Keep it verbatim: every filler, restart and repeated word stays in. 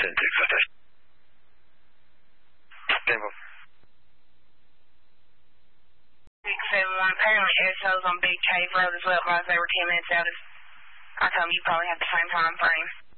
ten six, attached. Tempo. six seven one, apparently S O's on Big Cave Road as well, guys. They were ten minutes out. I told them you probably had the same time frame.